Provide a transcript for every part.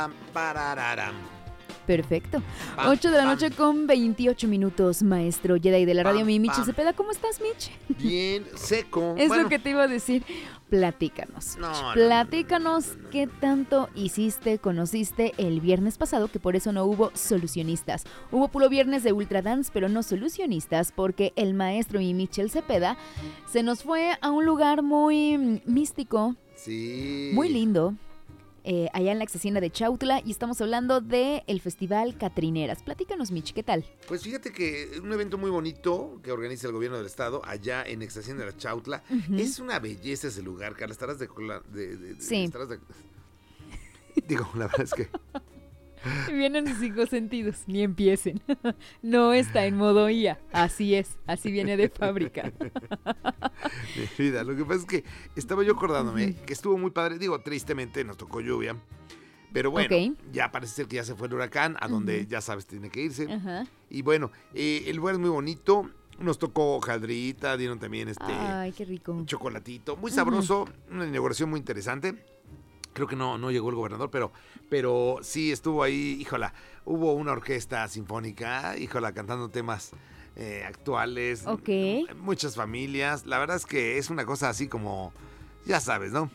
Parararam. Perfecto. Pam, 8 de la pam. noche con 28 minutos, maestro Jedi de la radio, Pam, mi Michi pam. Cepeda. ¿Cómo estás, Mich? Bien seco. Es Bueno, lo que te iba a decir. Platícanos. No, Mich. no, Platícanos no. qué tanto hiciste, conociste el viernes pasado, que por eso no hubo solucionistas. Hubo puro viernes de Ultra Dance, pero no solucionistas, porque el maestro mi Michel Cepeda se nos fue a un lugar muy místico, Sí. muy lindo. Allá en la Exhacienda de Chautla, y estamos hablando del Festival Catrineras. Platícanos, Mich, ¿qué tal? Pues fíjate que un evento muy bonito que organiza el gobierno del estado allá en Exhacienda de la Chautla. Ujú. Es una belleza ese lugar, Carla. Estarás Sí. Digo, la verdad es que Vienen sus 5 sentidos, ni empiecen. No está en modo IA, así es, así viene de fábrica. mi vida, lo que pasa es que estaba yo acordándome que estuvo muy padre. Digo, tristemente nos tocó lluvia. Pero bueno, Ok. ya parece ser que ya se fue el huracán, a donde Ujú. ya sabes, tiene que irse. Ajá. Y bueno, el lugar es muy bonito. Nos tocó hojaldrita, dieron también Ay, qué rico. un chocolatito. Muy sabroso, una inauguración muy interesante. Creo que no llegó el gobernador, pero sí estuvo ahí, híjola. Hubo una orquesta sinfónica, híjola, cantando temas actuales. Ok. Muchas familias. La verdad es que es una cosa así como, ya sabes, ¿no?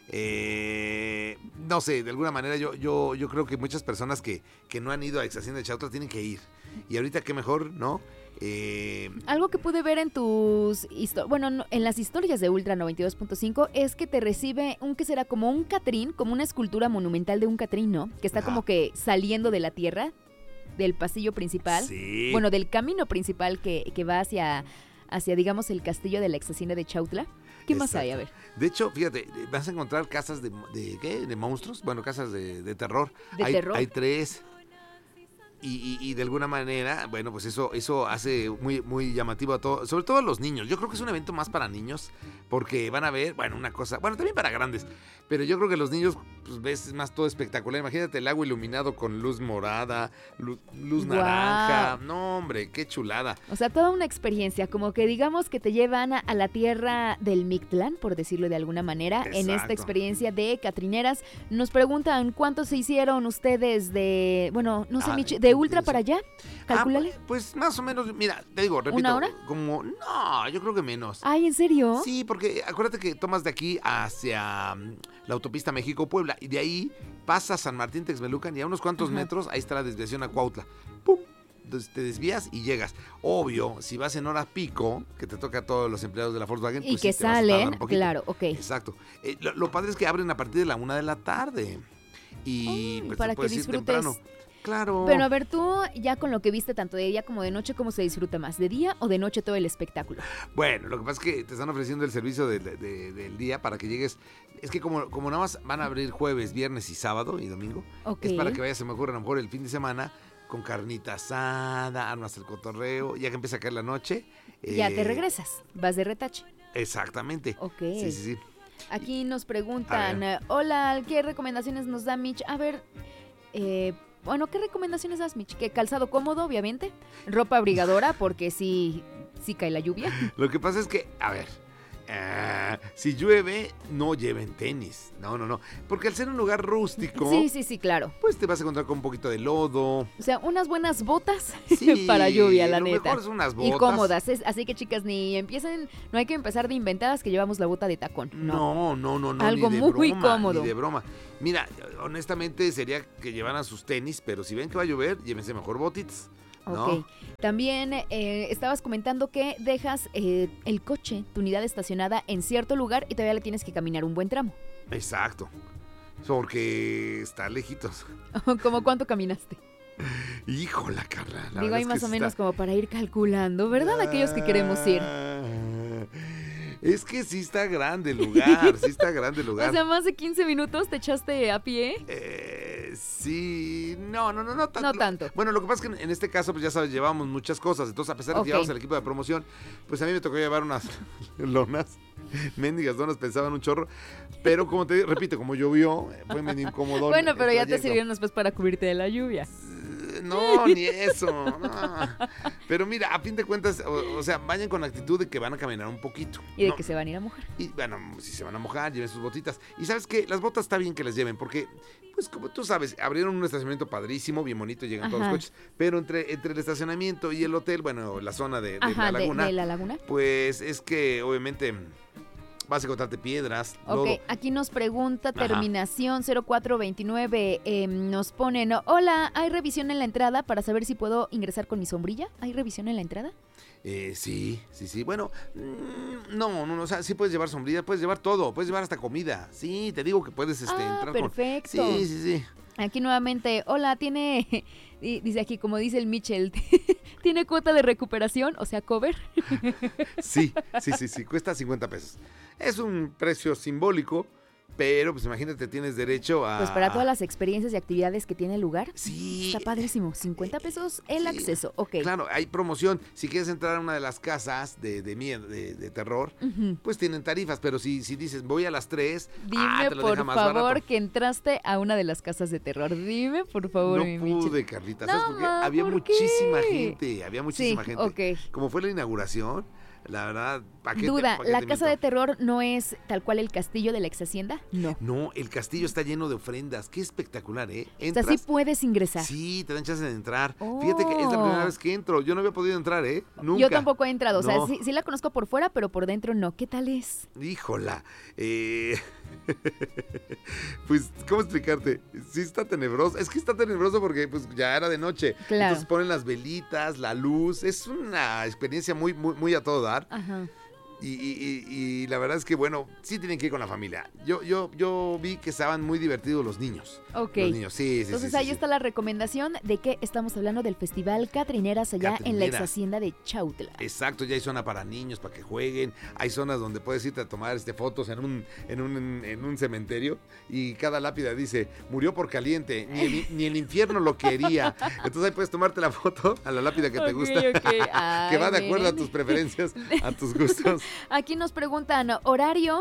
No sé, de alguna manera yo creo que muchas personas que no han ido a Exhacienda de Chautla tienen que ir. Y ahorita qué mejor, ¿no? Algo que pude ver en tus en las historias de Ultra 92.5 es que te recibe que será como un Catrín, como una escultura monumental de un Catrín, ¿no? Que está Ajá. como que saliendo de la tierra, del pasillo principal. Sí. Bueno, del camino principal que va hacia, digamos, el castillo de la Exhacienda de Chautla. ¿Qué más hay? A ver. De hecho, fíjate, vas a encontrar casas de ¿qué? De monstruos, bueno, casas de terror. ¿De terror? Hay 3. Y de alguna manera, bueno, pues eso hace muy, muy llamativo a todos, sobre todo a los niños. Yo creo que es un evento más para niños, porque van a ver, bueno, una cosa, bueno, también para grandes, pero yo creo que los niños, pues ves más todo espectacular. Imagínate el agua iluminado con luz morada, luz Guau. naranja. No, hombre, qué chulada. O sea, toda una experiencia, como que digamos que te llevan a la tierra del Mictlán, por decirlo de alguna manera, en esta Exacto. experiencia de Catrineras. Nos preguntan cuántos se hicieron ustedes de, bueno, no sé, Mich, de Ultra para allá, calcúlale. Pues más o menos, mira, te digo, repito. ¿Una hora? Como, no, yo creo que menos. Ay, ¿en serio? Sí, porque acuérdate que tomas de aquí hacia la autopista México-Puebla y de ahí pasas San Martín Texmelucan y a unos cuantos Ajá. metros ahí está la desviación a Cuautla. ¡Pum! Entonces te desvías y llegas. Obvio, si vas en hora pico, que te toca a todos los empleados de la Volkswagen, Y pues que sí te vas a tardar salen, un poquito. claro, ok. Exacto. Lo padre es que abren a partir de la 1 de la tarde. Y Ay, pues, para te que puedes ir disfrutes. temprano. Claro. Pero a ver, tú ya con lo que viste tanto de día como de noche, ¿cómo se disfruta más? ¿De día o de noche todo el espectáculo? Bueno, lo que pasa es que te están ofreciendo el servicio del día para que llegues. Es que como nada más van a abrir jueves, viernes y sábado y domingo, Ok. es para que vayas, se me ocurre, a lo mejor el fin de semana con carnita asada, armas el cotorreo, ya que empieza a caer la noche. Ya te regresas, vas de retache. Exactamente. Ok. Sí. Aquí nos A preguntan, ver. hola, ¿qué recomendaciones nos da Mitch? A ver, bueno, ¿qué recomendaciones das, Mitch? Que calzado cómodo, obviamente, ropa abrigadora, porque sí cae la lluvia. Lo que pasa es que, a ver, si llueve, no lleven tenis. No. Porque al ser un lugar rústico, Sí, claro. pues te vas a encontrar con un poquito de lodo. O sea, unas buenas botas Sí, para lluvia, la lo neta. mejor son unas Y botas. cómodas, así que chicas, no hay que empezar de inventadas que llevamos la bota de tacón. No. No. Algo ni de muy broma, cómodo. Ni de broma. Mira, honestamente sería que llevaran sus tenis, pero si ven que va a llover, llévense mejor botitas. ¿No? Ok. También estabas comentando que dejas el coche, tu unidad estacionada en cierto lugar y todavía le tienes que caminar un buen tramo. Exacto. Porque está lejitos. ¿Cómo cuánto caminaste? Híjola, Carla. La Digo, verdad hay es que más o sí menos está- como para ir calculando, ¿verdad? Aquellos que queremos ir. Es que sí está grande el lugar, O sea, más de 15 minutos te echaste a pie. Sí, no tanto. No tanto. Bueno, lo que pasa es que en este caso, pues ya sabes, llevamos muchas cosas. Entonces, a pesar de Ok. que llevamos el equipo de promoción, pues a mí me tocó llevar unas lonas, mendigas donas, pensaban un chorro. Pero como te repito, como llovió, fue medio incómodo. Bueno, pero el ya te trayecto. sirvieron después para cubrirte de la lluvia. No, ni eso. No. Pero mira, a fin de cuentas, o sea, vayan con la actitud de que van a caminar un poquito. Y de que se van a ir a mojar. Y bueno, si se van a mojar, lleven sus botitas. Y ¿sabes qué? Las botas está bien que las lleven porque, pues como tú sabes, abrieron un estacionamiento padrísimo, bien bonito, llegan todos los coches. Pero entre el estacionamiento y el hotel, bueno, la zona de la laguna. De la laguna. Pues es que obviamente vas a encontrarte piedras. Ok, lodo. aquí nos pregunta terminación 0429, nos ponen, hola, ¿hay revisión en la entrada para saber si puedo ingresar con mi sombrilla? ¿Hay revisión en la entrada? Sí. Bueno, no, o sea, sí puedes llevar sombrilla, puedes llevar todo, puedes llevar hasta comida. Sí, te digo que puedes entrar perfecto. con... Sí. Aquí nuevamente, hola, dice aquí, como dice el Mitchell, ¿tiene cuota de recuperación? O sea, cover. Sí, cuesta 50 pesos. Es un precio simbólico, pero pues imagínate, tienes derecho a... Pues para todas las experiencias y actividades que tiene el lugar. Sí. Está padrísimo, 50 pesos el acceso, ok. Claro, hay promoción. Si quieres entrar a una de las casas de terror, pues tienen tarifas, pero si dices, voy a las 3, dime te lo por deja más favor barato. que entraste a una de las casas de terror. Dime por favor, mi No pude, Mitchell. Carlita, ¿sabes No, por qué? ma, Había ¿por muchísima qué? gente. Ok. Como fue la inauguración, la verdad, Duda, ¿la casa de terror no es tal cual el castillo de la ex hacienda? No. No, el castillo está lleno de ofrendas. Qué espectacular, ¿eh? O sea, sí puedes ingresar. Sí, te dan chance de entrar. Oh. Fíjate que es la primera vez que entro. Yo no había podido entrar, ¿eh? Nunca. Yo tampoco he entrado. No. O sea, sí la conozco por fuera, pero por dentro no. ¿Qué tal es? Híjola. Pues, ¿cómo explicarte? Sí está tenebroso. Es que está tenebroso porque pues ya era de noche. Claro. Entonces ponen las velitas, la luz. Es una experiencia muy, muy, muy a todo dar. Ajá. Y la verdad es que, bueno, sí tienen que ir con la familia. Yo vi que estaban muy divertidos los niños. Ok. Los niños, sí. Entonces ahí está la recomendación de que estamos hablando del Festival Catrineras allá en la ex hacienda de Chautla. Exacto, ya hay zona para niños, para que jueguen. Hay zonas donde puedes irte a tomar fotos en un cementerio y cada lápida dice, murió por caliente, ni el infierno lo quería. Entonces ahí puedes tomarte la foto a la lápida que te gusta, Ay, que va de acuerdo a tus preferencias, a tus gustos. Aquí nos preguntan, ¿horario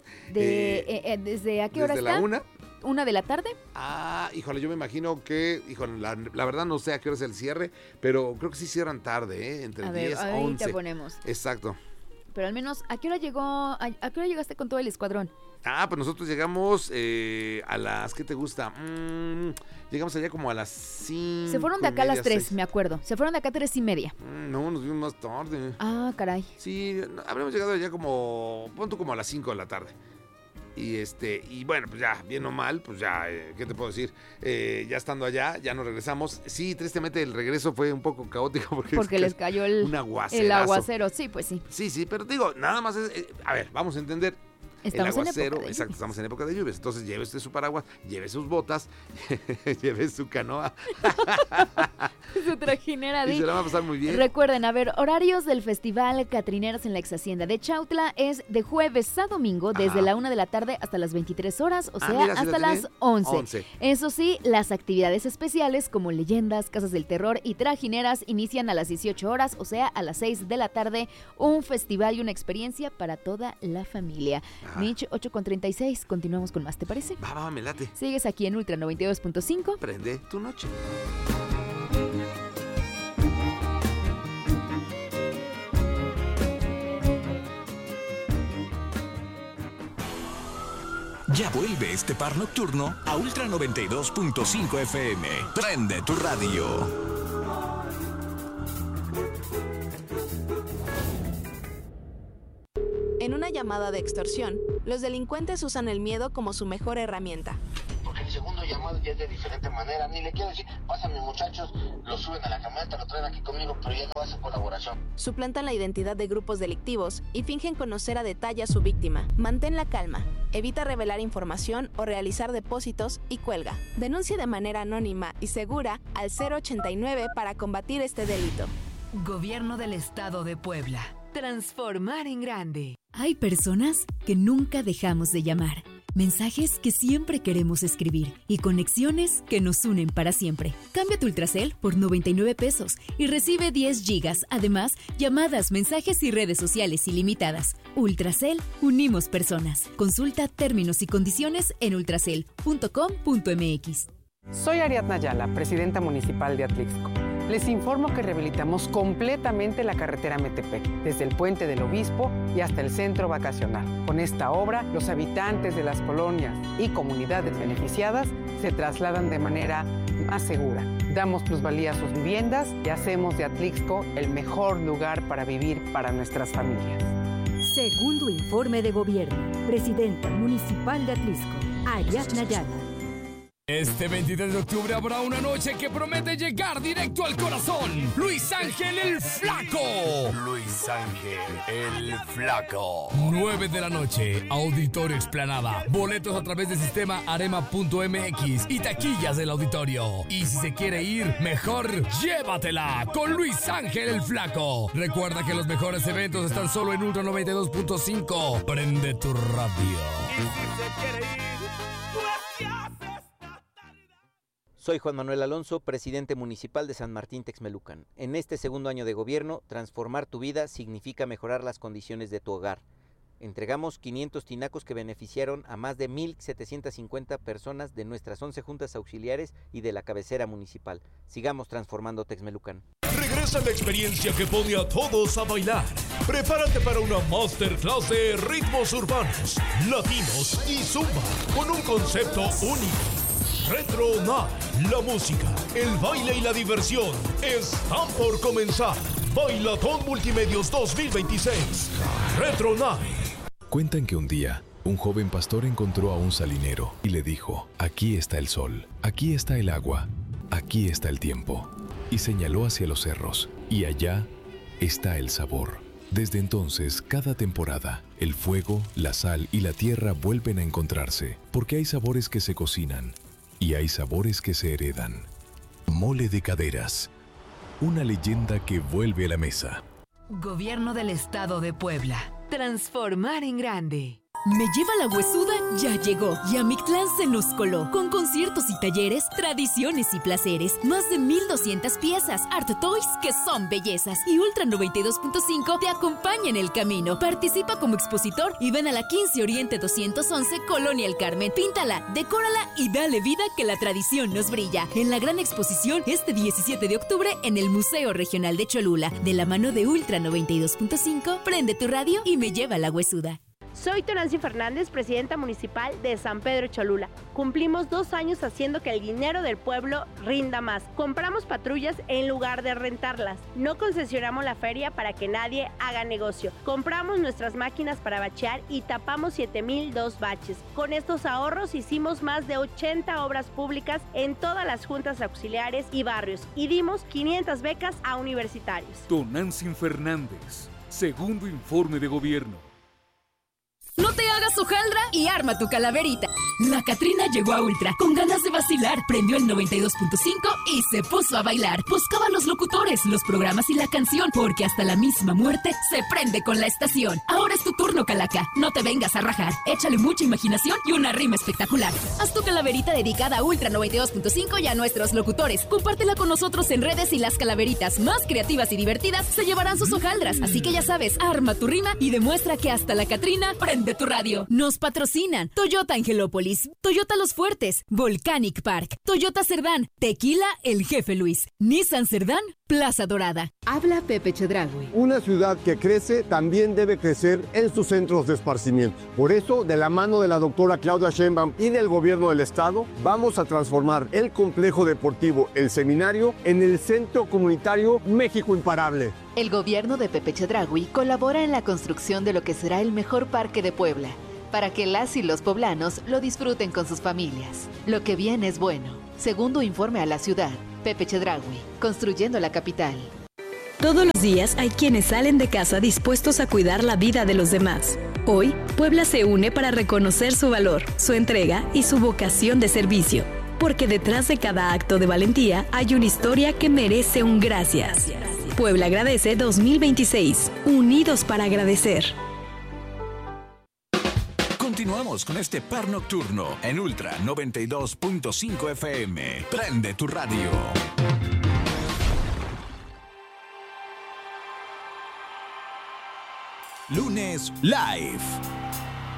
desde a qué hora está? Desde la 1. 1 de la tarde. Híjole, yo me imagino que, la verdad no sé a qué hora es el cierre, pero creo que sí cierran tarde, entre 10 y 11. Ahí te ponemos. Exacto. Pero al menos, ¿a qué hora llegaste con todo el escuadrón? Pues nosotros llegamos a las, ¿qué te gusta? Llegamos allá como a las 5. Se fueron de acá a las 3, 6. me acuerdo. Se fueron de acá a 3:30. No, nos vimos más tarde. Caray. Sí, habremos llegado allá pon tú como a las 5 de la tarde. Y bueno, pues ya, bien o mal, pues ya, ¿qué te puedo decir? Ya estando allá, ya nos regresamos. Sí, tristemente el regreso fue un poco caótico porque les cayó un aguacerazo. El aguacero, sí, pues sí. Sí, pero digo, nada más a ver, vamos a entender. Estamos el aguacero, en época de exacto, estamos en época de lluvias. Entonces llévese su paraguas, lleve sus botas, lleve su canoa. Su trajinera. Y se la va a pasar muy bien. Recuerden, a ver, horarios del Festival Catrineras en la ex hacienda de Chautla es de jueves a domingo, desde la 1 de la tarde hasta las 23 horas, o sea, mira, hasta las 11. Eso sí, las actividades especiales como leyendas, casas del terror y trajineras inician a las 18 horas, o sea, a las 6 de la tarde, un festival y una experiencia para toda la familia. Mitch, 8:36, continuamos con más, ¿te parece? Va, me late. Sigues aquí en Ultra 92.5. Prende tu noche. Ya vuelve este par nocturno a Ultra 92.5 FM. Prende tu radio. En una llamada de extorsión, los delincuentes usan el miedo como su mejor herramienta. Porque el segundo llamado ya es de diferente manera. Ni le quiero decir, pasan mis muchachos, lo suben a la camioneta, lo traen aquí conmigo, pero ya no hacen colaboración. Suplantan la identidad de grupos delictivos y fingen conocer a detalle a su víctima. Mantén la calma, evita revelar información o realizar depósitos y cuelga. Denuncia de manera anónima y segura al 089 para combatir este delito. Gobierno del Estado de Puebla. Transformar en grande. Hay personas que nunca dejamos de llamar, mensajes que siempre queremos escribir y conexiones que nos unen para siempre. Cambia tu Ultracel por 99 pesos y recibe 10 gigas. Además, llamadas, mensajes y redes sociales ilimitadas. Ultracel, unimos personas. Consulta términos y condiciones en ultracel.com.mx. Soy Ariadna Ayala, presidenta municipal de Atlixco. Les informo que rehabilitamos completamente la carretera Metepec, desde el Puente del Obispo y hasta el centro vacacional. Con esta obra, los habitantes de las colonias y comunidades beneficiadas se trasladan de manera más segura. Damos plusvalía a sus viviendas y hacemos de Atlixco el mejor lugar para vivir para nuestras familias. Segundo informe de gobierno. Presidenta municipal de Atlixco, Ariadna Ayala. Este 23 de octubre habrá una noche que promete llegar directo al corazón. Luis Ángel el Flaco. Luis Ángel el Flaco. 9 de la noche, Auditorio Explanada. Boletos a través del sistema arema.mx y taquillas del auditorio. Y si se quiere ir, mejor llévatela con Luis Ángel el Flaco. Recuerda que los mejores eventos están solo en Ultra 92.5. Prende tu radio. Y si se quiere ir, Soy Juan Manuel Alonso, presidente municipal de San Martín Texmelucan. En este segundo año de gobierno, transformar tu vida significa mejorar las condiciones de tu hogar. Entregamos 500 tinacos que beneficiaron a más de 1,750 personas de nuestras 11 juntas auxiliares y de la cabecera municipal. Sigamos transformando Texmelucan. Regresa la experiencia que pone a todos a bailar. Prepárate para una masterclass de ritmos urbanos, latinos y zumba, con un concepto único. Retro Night, la música, el baile y la diversión están por comenzar. Bailatón Multimedios 2026. Retro Night. Cuentan que un día, un joven pastor encontró a un salinero y le dijo: aquí está el sol, aquí está el agua, aquí está el tiempo. Y señaló hacia los cerros, y allá está el sabor. Desde entonces, cada temporada, el fuego, la sal y la tierra vuelven a encontrarse, porque hay sabores que se cocinan y hay sabores que se heredan. Mole de Caderas, una leyenda que vuelve a la mesa. Gobierno del Estado de Puebla. Transformar en grande. Me lleva la huesuda ya llegó y a Mictlán se nos coló. Con conciertos y talleres, tradiciones y placeres. Más de 1,200 piezas, Art Toys que son bellezas. Y Ultra 92.5 te acompaña en el camino. Participa como expositor y ven a la 15 Oriente 211 Colonia El Carmen. Píntala, decórala y dale vida que la tradición nos brilla. En la gran exposición este 17 de octubre en el Museo Regional de Cholula. De la mano de Ultra 92.5, prende tu radio y me lleva la huesuda. Soy Tonancy Fernández, presidenta municipal de San Pedro Cholula. Cumplimos 2 años haciendo que el dinero del pueblo rinda más. Compramos patrullas en lugar de rentarlas. No concesionamos la feria para que nadie haga negocio. Compramos nuestras máquinas para bachear y tapamos 7,002 baches. Con estos ahorros hicimos más de 80 obras públicas en todas las juntas auxiliares y barrios y dimos 500 becas a universitarios. Tonancy Fernández, segundo informe de gobierno. No te hagas hojaldra y arma tu calaverita. La Catrina llegó a Ultra con ganas de vacilar, prendió el 92.5 y se puso a bailar. Buscaba a los locutores, los programas y la canción, porque hasta la misma muerte se prende con la estación. Ahora es tu turno, Calaca. No te vengas a rajar. Échale mucha imaginación y una rima espectacular. Haz tu calaverita dedicada a Ultra 92.5 y a nuestros locutores. Compártela con nosotros en redes y las calaveritas más creativas y divertidas se llevarán sus hojaldras. Así que ya sabes, arma tu rima y demuestra que hasta la Catrina prende tu radio. Nos patrocinan Toyota Angelópolis, Toyota Los Fuertes, Volcanic Park, Toyota Cerdán, Tequila El Jefe Luis, Nissan Cerdán, Plaza Dorada. Habla Pepe Chedraui. Una ciudad que crece también debe crecer en sus centros de esparcimiento. Por eso, de la mano de la doctora Claudia Sheinbaum y del gobierno del estado, vamos a transformar el complejo deportivo El Seminario en el Centro Comunitario México Imparable. El gobierno de Pepe Chedraui colabora en la construcción de lo que será el mejor parque de Puebla, para que las y los poblanos lo disfruten con sus familias. Lo que viene es bueno. Segundo informe a la ciudad, Pepe Chedraui, construyendo la capital. Todos los días hay quienes salen de casa dispuestos a cuidar la vida de los demás. Hoy, Puebla se une para reconocer su valor, su entrega y su vocación de servicio. Porque detrás de cada acto de valentía hay una historia que merece un gracias. Puebla agradece 2026. Unidos para agradecer. Continuamos con este par nocturno en Ultra 92.5 FM. Prende tu radio. Lunes Live.